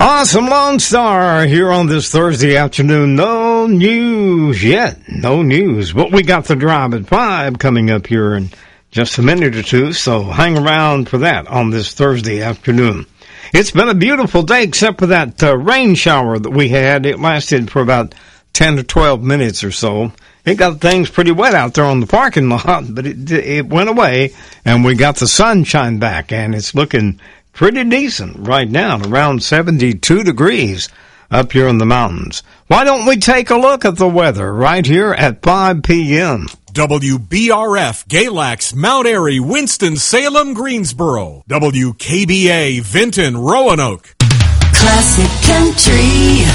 Awesome Lone Star here on this Thursday afternoon. No news yet. No news. But we got the Drive at 5 coming up here in just a minute or two, so hang around for that on this Thursday afternoon. It's been a beautiful day except for that rain shower that we had. It lasted for about 10 to 12 minutes or so. It got things pretty wet out there on the parking lot, but it went away, and we got the sunshine back, and it's looking pretty decent right now, around 72 degrees up here in the mountains. Why don't we take a look at the weather right here at 5 p.m.? WBRF, Galax, Mount Airy, Winston-Salem, Greensboro. WKBA, Vinton, Roanoke. Classic Country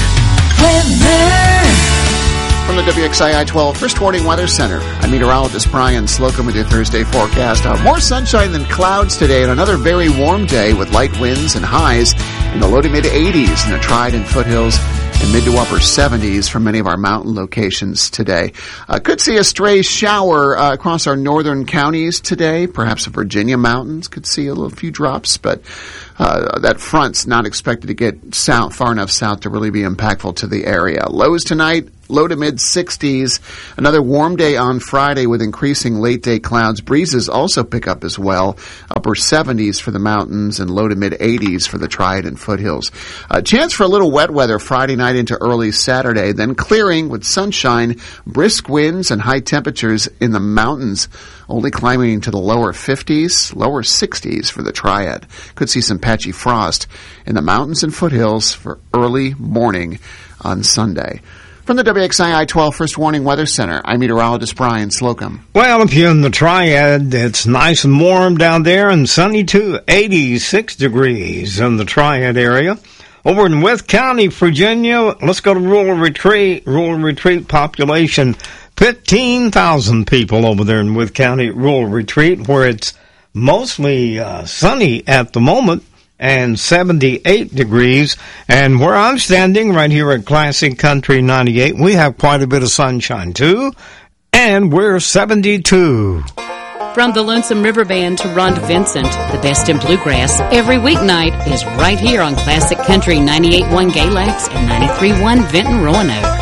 Weather. From the WXII 12 First Warning Weather Center, I'm meteorologist Brian Slocum with your Thursday forecast. More sunshine than clouds today and another very warm day with light winds and highs in the low to mid 80s in the Triad and foothills and mid to upper 70s for many of our mountain locations today. Could see a stray shower across our northern counties today. Perhaps the Virginia mountains could see a few drops, but that front's not expected to get south, far enough south to really be impactful to the area. Lows tonight, low to mid 60s. Another warm day on Friday with increasing late day clouds. Breezes also pick up as well. Upper 70s for the mountains and low to mid 80s for the Triad and foothills. Chance for a little wet weather Friday night into early Saturday, then clearing with sunshine, brisk winds and high temperatures in the mountains, only climbing to the lower 50s, lower 60s for the Triad. Could see some patchy frost in the mountains and foothills for early morning on Sunday. From the WXII 12 First Warning Weather Center, I'm meteorologist Brian Slocum. Well, if you're in the Triad, it's nice and warm down there and sunny too. 86 degrees in the Triad area. Over in Wythe County, Virginia, let's go to Rural Retreat. Rural Retreat population, 15,000 people over there in Wythe County, Rural Retreat, where it's mostly sunny at the moment. And 78 degrees. And where I'm standing, right here at Classic Country 98, we have quite a bit of sunshine, too. And we're 72. From the Lonesome River Band to Ron Vincent, the best in bluegrass, every weeknight is right here on Classic Country 98.1 Galax and 93.1 Vinton, Roanoke.